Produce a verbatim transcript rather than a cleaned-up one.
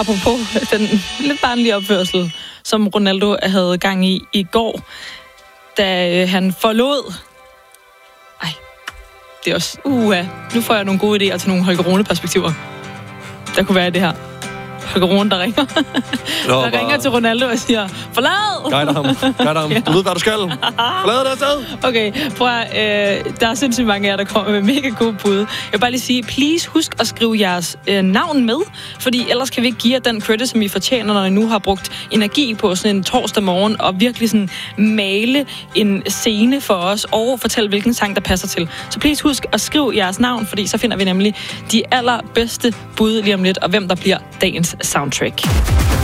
apropos den lidt barnlige opførsel, som Ronaldo havde gang i i går, da han forlod... Ej, det er også... Uha, nu får jeg nogle gode idéer til nogle Holger Rune-perspektiver. Der kunne være det her. Holger Rune, der ringer. Nå, der bare... ringer til Ronaldo og siger, forlad! Guider ham, guider ham. Ja. Du ved, hvad du skal. Forlad det afsted. Okay, prøv at, øh, der er sindssygt mange af jer, der kommer med mega gode bud. Jeg vil bare lige sige, please husk at skrive jeres øh, navn med, fordi ellers kan vi ikke give jer den credit, som I fortjener, når I nu har brugt energi på sådan en torsdag morgen, og virkelig sådan male en scene for os, og fortælle, hvilken sang, der passer til. Så please husk at skrive jeres navn, fordi så finder vi nemlig de allerbedste bud lige om lidt, og hvem der bliver dagens soundtrack.